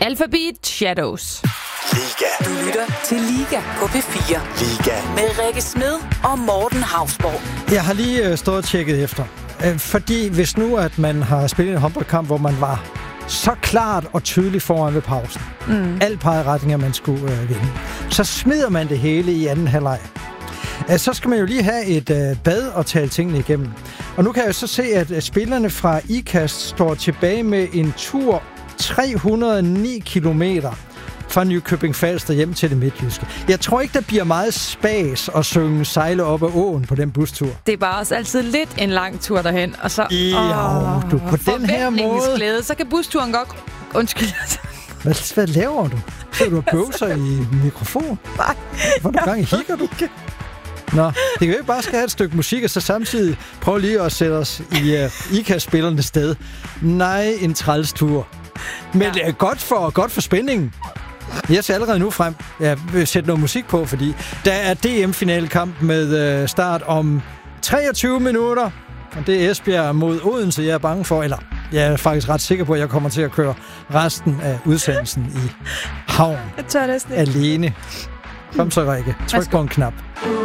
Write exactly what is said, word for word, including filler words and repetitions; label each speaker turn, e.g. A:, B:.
A: Alphabet Shadows.
B: Liga.
C: Du lytter til Liga på P fire.
B: Liga.
C: Med Rikke Smed og Morten Hausborg.
D: Jeg har lige øh, stået og tjekket efter. Øh, fordi hvis nu, at man har spillet en håndboldkamp, hvor man var så klart og tydeligt foran ved pausen. Mm. Alt pegede retning, at man skulle øh, vinde. Så smider man det hele i anden halvleg. Øh, så skal man jo lige have et øh, bad og tale tingene igennem. Og nu kan jeg jo så se, at øh, spillerne fra IKAST står tilbage med en tur tre hundrede og ni kilometer fra Nykøbing Falster hjem til det midtjyske. Jeg tror ikke, der bliver meget spas at synge sejle op ad åen på den bustur.
A: Det er bare også altid lidt en lang tur derhen, og så
D: Ja,
A: åh,
D: du, på den her måde...
A: glæde, så kan busturen godt... Undskyld.
D: Hvad, hvad laver du? Så du bøvser i mikrofon?
A: Nej.
D: Hvor du gang i hikker du? Nå, det kan jo ikke bare skal have et stykke musik, og så samtidig prøve lige at sætte os i uh, IKAST-spillernes sted. Nej, en trælstur. Men ja. uh, godt, for, godt for spændingen. Jeg ser allerede nu frem. Jeg vil sætte noget musik på, fordi der er D M-finalekamp med uh, start om treogtyve minutter. Og det er Esbjerg mod Odense, jeg er bange for. Eller jeg er faktisk ret sikker på, at jeg kommer til at køre resten af udsendelsen i havn.
A: Jeg tør næsten ikke.
D: Alene. Kom så, Rikke. Tryk på en knap.